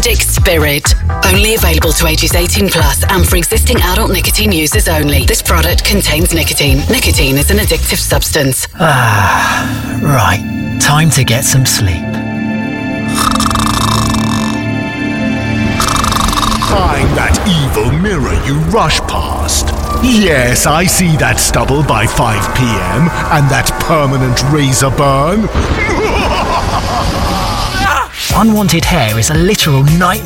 Nordic Spirit. Only available to ages 18 plus and for existing adult nicotine users only. This product contains nicotine. Nicotine is an addictive substance. Right. Time to get some sleep. I'm that evil mirror you rush past. Yes, I see that stubble by 5 p.m. and that permanent razor burn. Unwanted hair is a literal nightmare.